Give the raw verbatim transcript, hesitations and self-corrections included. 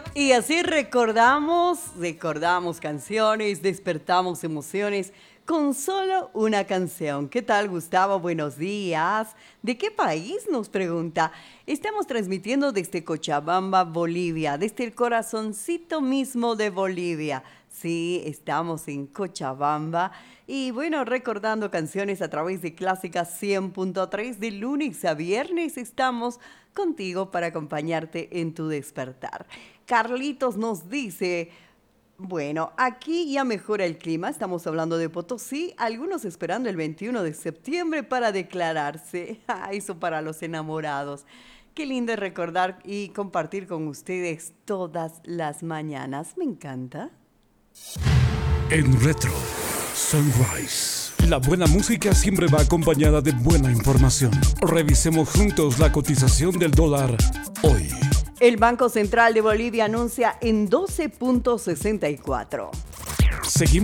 Y así recordamos, recordamos canciones, despertamos emociones con solo una canción. ¿Qué tal, Gustavo? Buenos días. ¿De qué país? Nos pregunta. Estamos transmitiendo desde Cochabamba, Bolivia, desde el corazoncito mismo de Bolivia. Sí, estamos en Cochabamba. Y bueno, recordando canciones a través de Clásica cien punto tres de lunes a viernes, estamos contigo para acompañarte en tu despertar. Carlitos nos dice, bueno, aquí ya mejora el clima, estamos hablando de Potosí, algunos esperando el veintiuno de septiembre para declararse. Ah, eso para los enamorados. Qué lindo es recordar y compartir con ustedes todas las mañanas. Me encanta. En Retro Sunrise, la buena música siempre va acompañada de buena información. Revisemos juntos la cotización del dólar hoy. El Banco Central de Bolivia anuncia en doce punto sesenta y cuatro. Seguimos